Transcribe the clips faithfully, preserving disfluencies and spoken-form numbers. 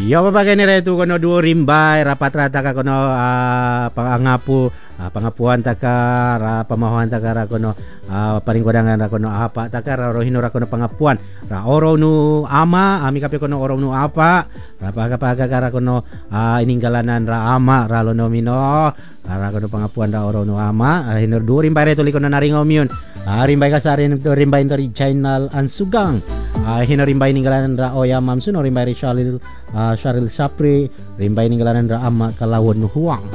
Ya babagai ni retu kono duo rimbai rapat rata ka kono uh, pangapu uh, pangapuan taka ra pamahuan taka ra kono uh, paling kodangan ra kono apa taka ra rohino ra kono pangapuan ra oro nu ama ami kape kono oro nu apa ra paga-paga ra kono uh, iningalanan ra ama ra lono mino ra kono pangapuan ra oro nu ama uh, hinor duo rimbai retu likono naringomyun uh, rimbai kasarin rimbai dari channel Ansugang uh, hinor rimbai iningalanan ra oyamam suno rimbai Shalil Uh, Syaril Sapri rimbai ninggalanan ra ama kalawon huang.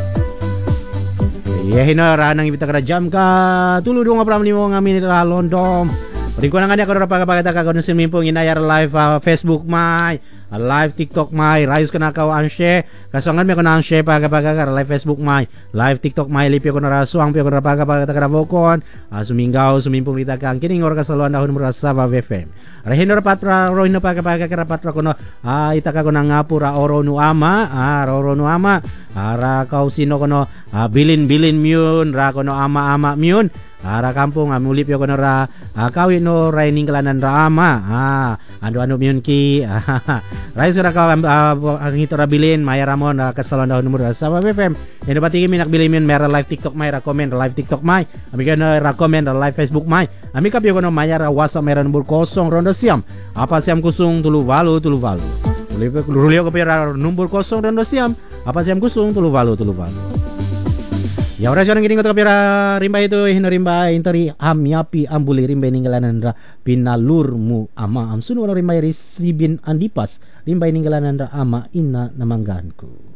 Ya hina ra nang ibita kada jam ka tulu dua ngapram limo ngamin ra londom. Ringkunan ngani ka ra paga ka kono simimpong inayar live uh, Facebook mai, uh, live TikTok mai, rais kana ka anshe, kasongan me kono anshe paga-paga ka live Facebook mai, live TikTok mai lipi kono ra suang pi kono paga-paga ka bokon, uh, sumingaw sumimpong kita kang kining or kasaluan dahon merasa ba F M. Rahino rapat pra rohino paga-paga ka rapat kono ah uh, itaka kono ngapura oro nu ama, ah uh, oro nu ama, uh, ra kau sino kono uh, bilin-bilin myun, ra kono ama-ama myun. Ara kampung amulip yo kono ra uh, kawin no ra ningkalanan ra ama ah anu anu myun ki rai sura ka ang hito ra bilin maya ramon uh, kasalon daw numero sa F M eno batigi minak bilin myun mera live TikTok may ra comment live TikTok may ami kono ra comment live Facebook may ami kapyo kono maya ra WhatsApp mera number kosong rondo siam apa siam kusung tulu walu tulu walu ulio kapyo ra number kosong rondo siam apa siam kusung tulu walu tulu walu. Ya ora siya nang giningot kapira rimba itu hino rimba intori am yapi ambuli rimba ninggalanan ra pinalur mu ama am sunu rimba risibin andipas rimba ninggalanan ra ama ina namangganku.